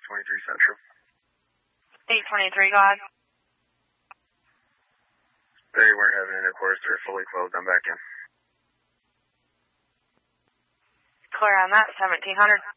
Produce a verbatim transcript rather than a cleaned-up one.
twenty-three Central. eight twenty-three, go ahead. They weren't having intercourse. They're fully clothed. I'm back in. Clear on that, seventeen hundred.